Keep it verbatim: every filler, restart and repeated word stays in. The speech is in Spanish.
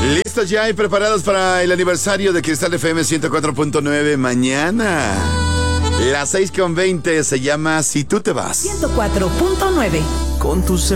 Listos ya y preparados para el aniversario de Cristal F M ciento cuatro punto nueve mañana. Las seis con veinte se llama Si tú te vas. ciento cuatro punto nueve. Con tus